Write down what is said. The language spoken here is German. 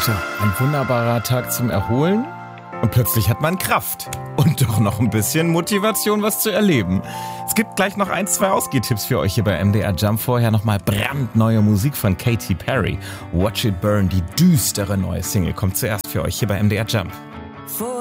Tja, ein wunderbarer Tag zum Erholen und plötzlich hat man Kraft und doch noch ein bisschen Motivation, was zu erleben. Es gibt gleich noch 1, 2 Ausgehtipps für euch hier bei MDR Jump. Vorher nochmal brandneue Musik von Katy Perry. Watch It Burn, die düstere neue Single, kommt zuerst für euch hier bei MDR Jump.